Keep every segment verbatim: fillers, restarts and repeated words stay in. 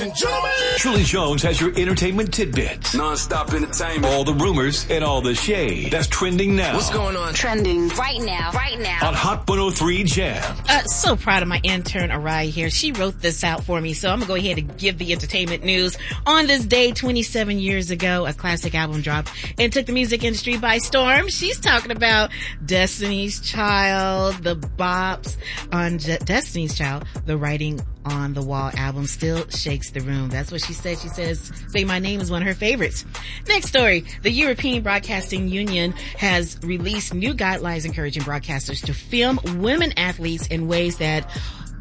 and gentlemen, Truly Jones has your entertainment tidbits. Non-stop entertainment. All the rumors and all the shade that's trending now. What's going on? Trending right now, right now. On Hot one oh three Jam. Uh, so proud of my intern, Araya here. She wrote this out for me, so I'm gonna go ahead and give the entertainment news. On this day, twenty-seven years ago, a classic album dropped and took the music industry by storm. She's talking about Destiny's Child, the bops on Je- Destiny's Child, the Writing on the Wall album still shakes the room. That's what she said. She says, Say My Name is one of her favorites. Next story. The European Broadcasting Union has released new guidelines encouraging broadcasters to film women athletes in ways that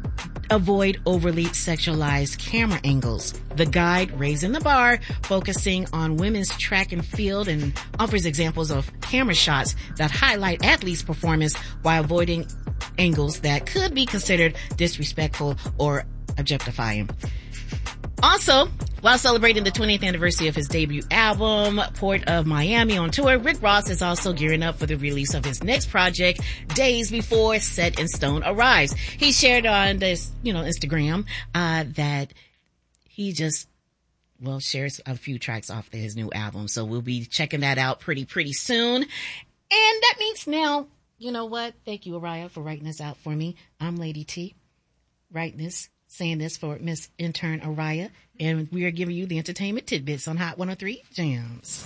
avoid overly sexualized camera angles. The guide, Raising the Bar, focusing on women's track and field and offers examples of camera shots that highlight athletes' performance while avoiding angles that could be considered disrespectful or objectifying. Also, while celebrating the twentieth anniversary of his debut album, Port of Miami on tour, Rick Ross is also gearing up for the release of his next project days before Set in Stone arrives. He shared on this, you know, Instagram, uh, that he just, well, shares a few tracks off his new album. So we'll be checking that out pretty, pretty soon. And that means now, you know what? Thank you, Araya, for writing this out for me. I'm Lady T, writing this, saying this for Miss Intern Araya, and we are giving you the entertainment tidbits on Hot one oh three Jams.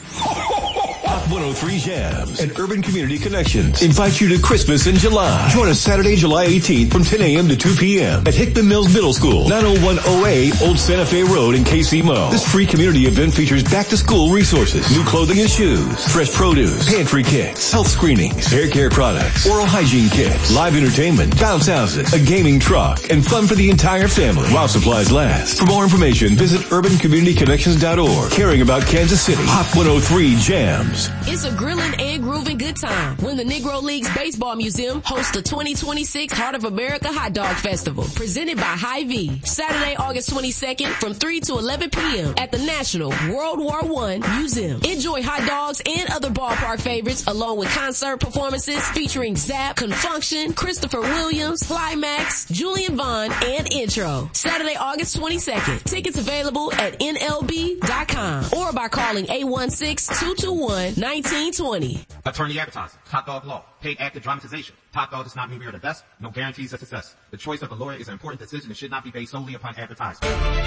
Hot one oh three Jams and Urban Community Connections invite you to Christmas in July. Join us Saturday, July eighteenth from ten a.m. to two p.m. at Hickman Mills Middle School, nine oh one oh A Old Santa Fe Road in K C M O. This free community event features back-to-school resources, new clothing and shoes, fresh produce, pantry kits, health screenings, hair care products, oral hygiene kits, live entertainment, bounce houses, a gaming truck, and fun for the entire family while supplies last. For more information, visit urban community connections dot org. Caring about Kansas City. Hot one oh three Jams. It's a grilling and grooving good time when the Negro Leagues Baseball Museum hosts the twenty twenty-six Heart of America Hot Dog Festival, presented by Hy-Vee. Saturday, August twenty-second from three to eleven p.m. at the National World War One Museum. Enjoy hot dogs and other ballpark favorites along with concert performances featuring Zapp, Confunction, Christopher Williams, Climax, Julian Vaughn, and Intro. Saturday, August twenty-second. Tickets available at N L B dot com or by calling eight one six, two two one, nineteen twenty. Attorney advertising. Top Dog Law. Paid active dramatization. Top Dog does not mean we are the best. No guarantees of success. The choice of a lawyer is an important decision and should not be based solely upon advertising.